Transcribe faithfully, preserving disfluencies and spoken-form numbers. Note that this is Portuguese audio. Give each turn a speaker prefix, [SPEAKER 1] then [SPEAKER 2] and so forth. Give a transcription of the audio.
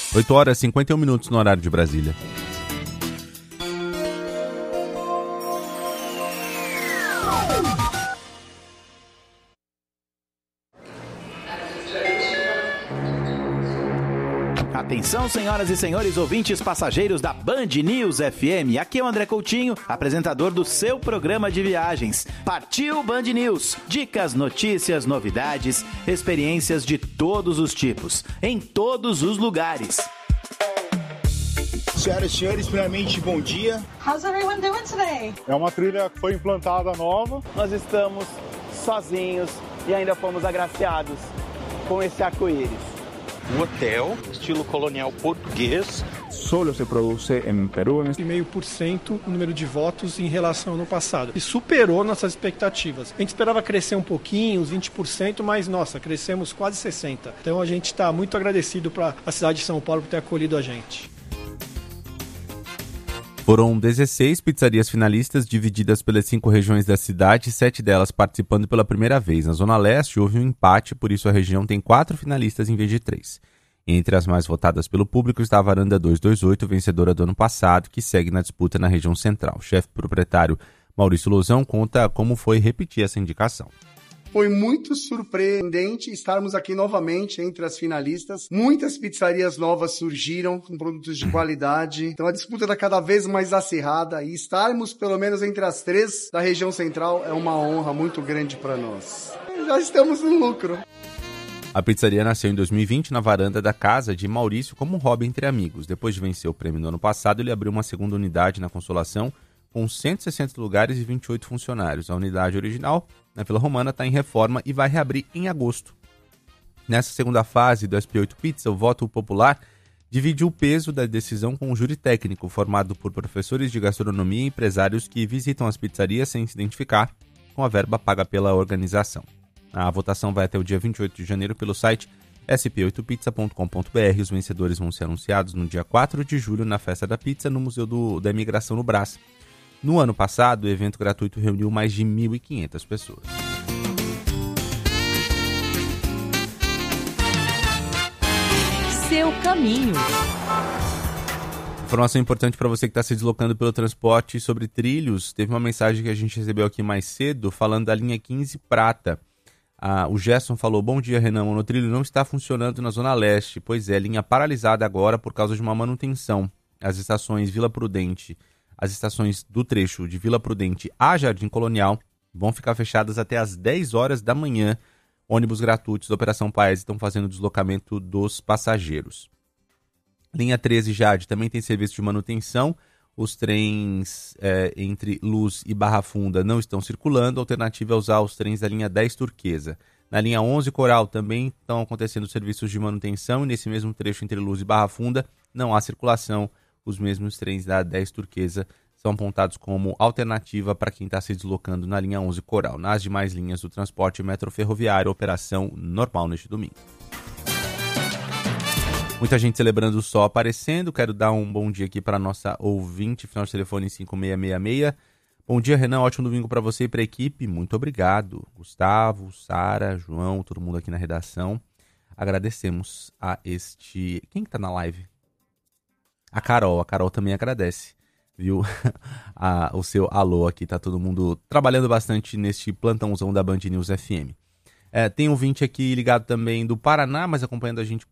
[SPEAKER 1] oito horas e cinquenta e um minutos no horário de Brasília.
[SPEAKER 2] Atenção, senhoras e senhores ouvintes passageiros da Band News F M. Aqui é o André Coutinho, apresentador do seu programa de viagens. Partiu Band News. Dicas, notícias, novidades, experiências de todos os tipos, em todos os lugares.
[SPEAKER 3] Senhoras e senhores, primeiramente, bom dia.
[SPEAKER 4] How's everyone doing today?
[SPEAKER 5] É uma trilha que foi implantada nova.
[SPEAKER 6] Nós estamos sozinhos e ainda fomos agraciados com esse arco-íris.
[SPEAKER 7] Um hotel, estilo colonial português.
[SPEAKER 8] Solo se produz em Peru.
[SPEAKER 9] E meio por cento o número de votos em relação ao ano passado. E superou nossas expectativas. A gente esperava crescer um pouquinho, uns vinte por cento, mas, nossa, crescemos quase sessenta por cento. Então a gente está muito agradecido para a cidade de São Paulo por ter acolhido a gente.
[SPEAKER 1] Foram dezesseis pizzarias finalistas divididas pelas cinco regiões da cidade, sete delas participando pela primeira vez. Na Zona Leste houve um empate, por isso a região tem quatro finalistas em vez de três. Entre as mais votadas pelo público está a Varanda duzentos e vinte e oito, vencedora do ano passado, que segue na disputa na região central. O chefe proprietário Maurício Lousão conta como foi repetir essa indicação.
[SPEAKER 10] Foi muito surpreendente estarmos aqui novamente entre as finalistas. Muitas pizzarias novas surgiram com produtos de qualidade. Então a disputa está cada vez mais acirrada e estarmos pelo menos entre as três da região central é uma honra muito grande para nós. Já estamos no lucro.
[SPEAKER 1] A pizzaria nasceu em dois mil e vinte na varanda da casa de Maurício como um hobby entre amigos. Depois de vencer o prêmio no ano passado, ele abriu uma segunda unidade na Consolação com cento e sessenta lugares e vinte e oito funcionários. A unidade original, na Vila Romana, está em reforma e vai reabrir em agosto. Nessa segunda fase do S P oito Pizza, o voto popular dividiu o peso da decisão com um júri técnico, formado por professores de gastronomia e empresários que visitam as pizzarias sem se identificar com a verba paga pela organização. A votação vai até o dia vinte e oito de janeiro pelo site s p oito pizza ponto com ponto b r. Os vencedores vão ser anunciados no dia quatro de julho na Festa da Pizza, no Museu do, da Imigração no Brás. No ano passado, o evento gratuito reuniu mais de mil e quinhentas pessoas.
[SPEAKER 11] Seu caminho.
[SPEAKER 1] Informação importante para você que está se deslocando pelo transporte sobre trilhos. Teve uma mensagem que a gente recebeu aqui mais cedo, falando da linha quinze Prata. Ah, o Gerson falou: bom dia, Renan, o monotrilho não está funcionando na Zona Leste. Pois é, linha paralisada agora por causa de uma manutenção. As estações Vila Prudente... As estações do trecho de Vila Prudente a Jardim Colonial vão ficar fechadas até às dez horas da manhã. Ônibus gratuitos da Operação Paes estão fazendo o deslocamento dos passageiros. Linha treze Jade também tem serviço de manutenção. Os trens é, entre Luz e Barra Funda não estão circulando. A alternativa é usar os trens da linha dez Turquesa. Na linha onze Coral também estão acontecendo serviços de manutenção. E nesse mesmo trecho entre Luz e Barra Funda não há circulação. Os mesmos trens da dez Turquesa são apontados como alternativa para quem está se deslocando na linha onze Coral. Nas demais linhas do transporte metroferroviário, operação normal neste domingo. Muita gente celebrando o sol aparecendo. Quero dar um bom dia aqui para a nossa ouvinte, final de telefone cinco seis seis seis. Bom dia, Renan. Ótimo domingo para você e para a equipe. Muito obrigado. Gustavo, Sara, João, todo mundo aqui na redação. Agradecemos a este... Quem que tá na live? A Carol, a Carol também agradece, viu? a, o seu alô aqui, tá todo mundo trabalhando bastante neste plantãozão da Band News F M. É, tem um ouvinte aqui ligado também do Paraná, mas acompanhando a gente